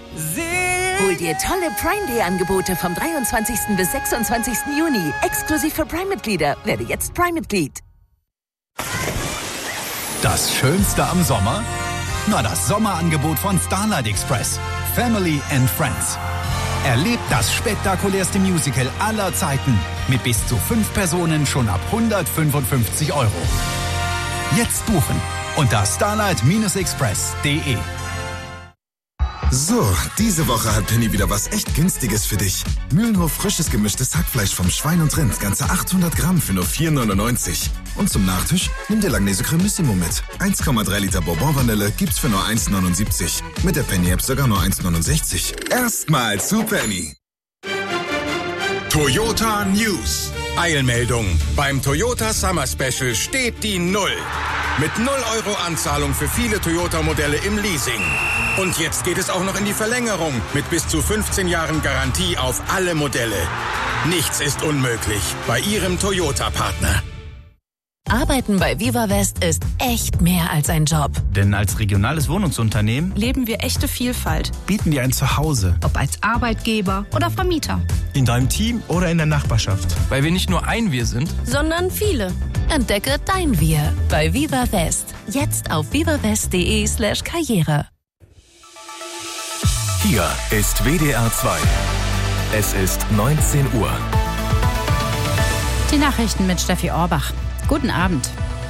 Hol dir tolle Prime Day Angebote vom 23. bis 26. Juni. Exklusiv für Prime-Mitglieder. Werde jetzt Prime-Mitglied. Das Schönste am Sommer? Na, das Sommerangebot von Starlight Express. Family and Friends. Erlebt das spektakulärste Musical aller Zeiten. Mit bis zu 5 Personen schon ab 155 €. Jetzt buchen unter starlight-express.de. So, diese Woche hat Penny wieder was echt Günstiges für dich. Mühlenhof frisches gemischtes Hackfleisch vom Schwein und Rind, ganze 800 Gramm für nur 4,99. Und zum Nachtisch nimm dir Langnese Cremissimo mit. 1,3 Liter Bourbon-Vanille gibt's für nur 1,79. Mit der Penny-App sogar nur 1,69. Erstmal zu Penny. Toyota News. Eilmeldung. Beim Toyota Summer Special steht die 0. Mit 0 € Anzahlung für viele Toyota-Modelle im Leasing. Und jetzt geht es auch noch in die Verlängerung mit bis zu 15 Jahren Garantie auf alle Modelle. Nichts ist unmöglich bei Ihrem Toyota-Partner. Arbeiten bei Viva West ist echt mehr als ein Job. Denn als regionales Wohnungsunternehmen leben wir echte Vielfalt. bieten wir ein Zuhause. Ob als Arbeitgeber oder Vermieter. In deinem Team oder in der Nachbarschaft. Weil wir nicht nur ein Wir sind, sondern viele. Entdecke dein Wir bei Viva West. Jetzt auf vivawest.de/Karriere. Hier ist WDR 2. Es ist 19 Uhr. Die Nachrichten mit Steffi Orbach. Guten Abend.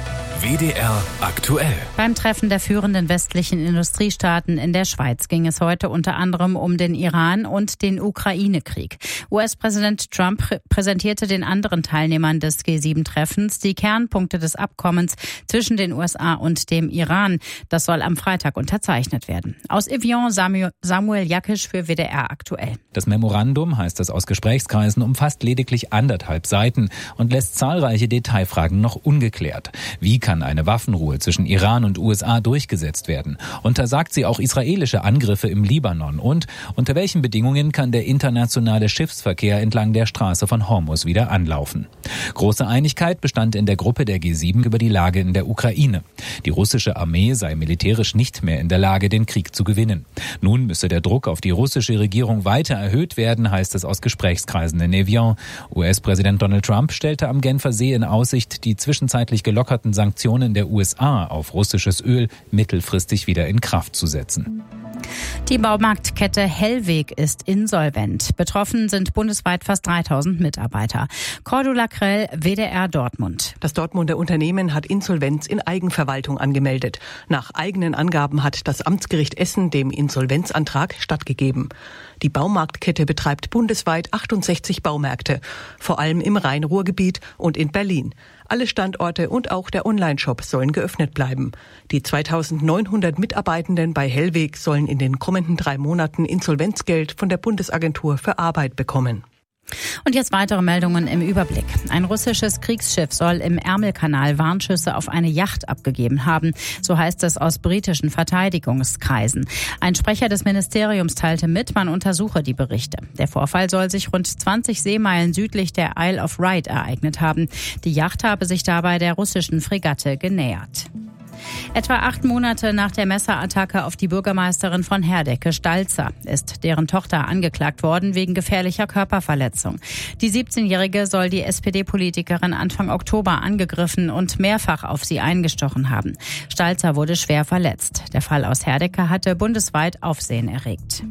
WDR aktuell. Beim Treffen der führenden westlichen Industriestaaten in der Schweiz ging es heute unter anderem um den Iran und den Ukraine-Krieg. US-Präsident Trump präsentierte den anderen Teilnehmern des G7-Treffens die Kernpunkte des Abkommens zwischen den USA und dem Iran. Das soll am Freitag unterzeichnet werden. Aus Evian Samuel Jakisch für WDR aktuell. Das Memorandum, heißt es aus Gesprächskreisen, umfasst lediglich 1,5 Seiten und lässt zahlreiche Detailfragen noch ungeklärt. Wie kann eine Waffenruhe zwischen Iran und USA durchgesetzt werden? Untersagt sie auch israelische Angriffe im Libanon? Und unter welchen Bedingungen kann der internationale Schiffsverkehr entlang der Straße von Hormuz wieder anlaufen? Große Einigkeit bestand in der Gruppe der G7 über die Lage in der Ukraine. Die russische Armee sei militärisch nicht mehr in der Lage, den Krieg zu gewinnen. Nun müsse der Druck auf die russische Regierung weiter erhöht werden, heißt es aus Gesprächskreisen in Evian. US-Präsident Donald Trump stellte am Genfer See in Aussicht, die zwischenzeitlich gelockerten Sanktionen der USA auf russisches Öl mittelfristig wieder in Kraft zu setzen. Die Baumarktkette Hellweg ist insolvent. Betroffen sind bundesweit fast 3.000 Mitarbeiter. Cordula Krell, WDR Dortmund. Das Dortmunder Unternehmen hat Insolvenz in Eigenverwaltung angemeldet. Nach eigenen Angaben hat das Amtsgericht Essen dem Insolvenzantrag stattgegeben. Die Baumarktkette betreibt bundesweit 68 Baumärkte, vor allem im Rhein-Ruhr-Gebiet und in Berlin. Alle Standorte und auch der Onlineshop sollen geöffnet bleiben. Die 2.900 Mitarbeitenden bei Hellweg sollen in den kommenden 3 Monaten Insolvenzgeld von der Bundesagentur für Arbeit bekommen. Und jetzt weitere Meldungen im Überblick. Ein russisches Kriegsschiff soll im Ärmelkanal Warnschüsse auf eine Yacht abgegeben haben. So heißt es aus britischen Verteidigungskreisen. Ein Sprecher des Ministeriums teilte mit, man untersuche die Berichte. Der Vorfall soll sich rund 20 Seemeilen südlich der Isle of Wight ereignet haben. Die Yacht habe sich dabei der russischen Fregatte genähert. Etwa 8 Monate nach der Messerattacke auf die Bürgermeisterin von Herdecke, Stalzer, ist deren Tochter angeklagt worden wegen gefährlicher Körperverletzung. Die 17-Jährige soll die SPD-Politikerin Anfang Oktober angegriffen und mehrfach auf sie eingestochen haben. Stalzer wurde schwer verletzt. Der Fall aus Herdecke hatte bundesweit Aufsehen erregt.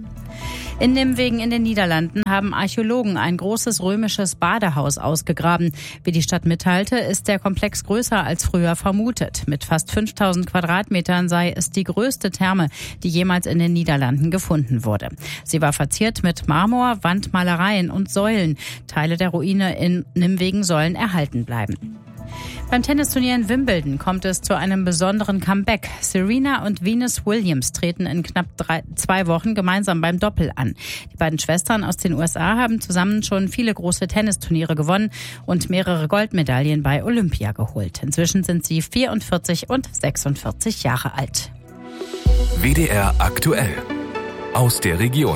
In Nimwegen in den Niederlanden haben Archäologen ein großes römisches Badehaus ausgegraben. Wie die Stadt mitteilte, ist der Komplex größer als früher vermutet. Mit fast 5.000 Quadratmetern sei es die größte Therme, die jemals in den Niederlanden gefunden wurde. Sie war verziert mit Marmor, Wandmalereien und Säulen. Teile der Ruine in Nimwegen sollen erhalten bleiben. Beim Tennisturnier in Wimbledon kommt es zu einem besonderen Comeback. Serena und Venus Williams treten in knapp 2 Wochen gemeinsam beim Doppel an. Die beiden Schwestern aus den USA haben zusammen schon viele große Tennisturniere gewonnen und mehrere Goldmedaillen bei Olympia geholt. Inzwischen sind sie 44 und 46 Jahre alt. WDR aktuell. Aus der Region.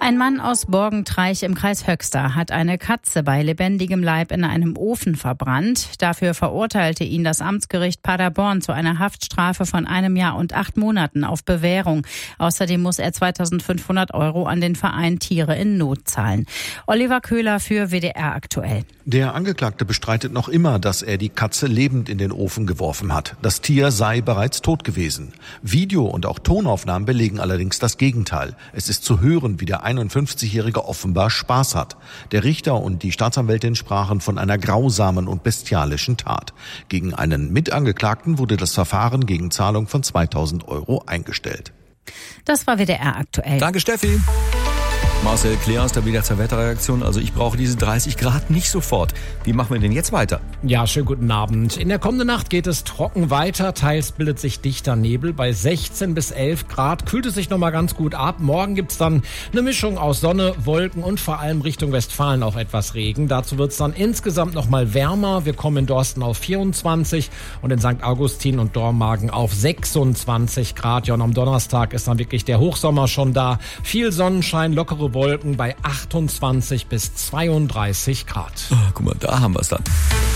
Ein Mann aus Borgentreich im Kreis Höxter hat eine Katze bei lebendigem Leib in einem Ofen verbrannt. Dafür verurteilte ihn das Amtsgericht Paderborn zu einer Haftstrafe von 1 Jahr und 8 Monaten auf Bewährung. Außerdem muss er 2.500 € an den Verein Tiere in Not zahlen. Oliver Köhler für WDR aktuell. Der Angeklagte bestreitet noch immer, dass er die Katze lebend in den Ofen geworfen hat. Das Tier sei bereits tot gewesen. Video- und auch Tonaufnahmen belegen allerdings das Gegenteil. Es ist zu hören, wie der 51-Jährige offenbar Spaß hat. Der Richter und die Staatsanwältin sprachen von einer grausamen und bestialischen Tat. Gegen einen Mitangeklagten wurde das Verfahren gegen Zahlung von 2.000 € eingestellt. Das war WDR aktuell. Danke, Steffi. Marcel Kleer aus der WDR Wetterredaktion. Also ich brauche diese 30 Grad nicht sofort. Wie machen wir denn jetzt weiter? Ja, schönen guten Abend. In der kommenden Nacht geht es trocken weiter. Teils bildet sich dichter Nebel. Bei 16 bis 11 Grad kühlt es sich nochmal ganz gut ab. Morgen gibt's dann eine Mischung aus Sonne, Wolken und vor allem Richtung Westfalen auch etwas Regen. Dazu wird's dann insgesamt nochmal wärmer. Wir kommen in Dorsten auf 24 und in St. Augustin und Dormagen auf 26 Grad. Ja, und am Donnerstag ist dann wirklich der Hochsommer schon da. Viel Sonnenschein, lockere Wolken bei 28 bis 32 Grad. Oh, guck mal, da haben wir es dann.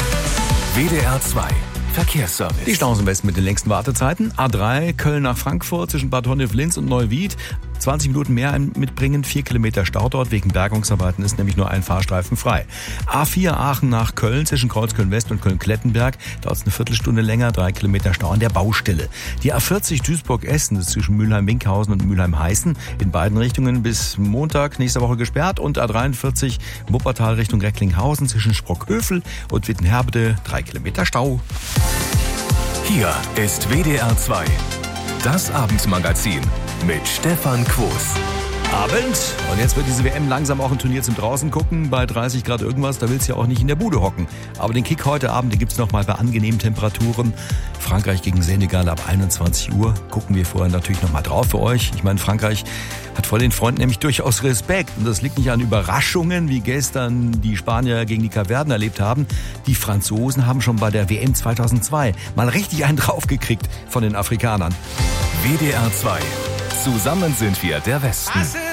WDR 2 Verkehrsservice. Die Staus am besten mit den längsten Wartezeiten. A3 Köln nach Frankfurt zwischen Bad Honnef-Linz und Neuwied. 20 Minuten mehr mitbringen, 4 Kilometer Stau dort. Wegen Bergungsarbeiten ist nämlich nur ein Fahrstreifen frei. A4 Aachen nach Köln zwischen Kreuzköln-West und Köln-Klettenberg. Dauert es eine Viertelstunde länger, 3 Kilometer Stau an der Baustelle. Die A40 Duisburg-Essen ist zwischen Mülheim-Winkhausen und Mülheim-Heißen in beiden Richtungen bis Montag nächste Woche gesperrt. Und A43 Wuppertal Richtung Recklinghausen zwischen Sprockhövel und Wittenherbede, 3 Kilometer Stau. Hier ist WDR 2, das Abendmagazin mit Stefan Quos. Abend. Und jetzt wird diese WM langsam auch ein Turnier zum draußen gucken. Bei 30 Grad irgendwas, da willst du ja auch nicht in der Bude hocken. Aber den Kick heute Abend, den gibt's noch mal bei angenehmen Temperaturen. Frankreich gegen Senegal ab 21 Uhr. Gucken wir vorher natürlich noch mal drauf für euch. Ich meine, Frankreich hat vor den Freunden nämlich durchaus Respekt. Und das liegt nicht an Überraschungen, wie gestern die Spanier gegen die Kapverden erlebt haben. Die Franzosen haben schon bei der WM 2002 mal richtig einen draufgekriegt von den Afrikanern. WDR 2. Zusammen sind wir der Westen.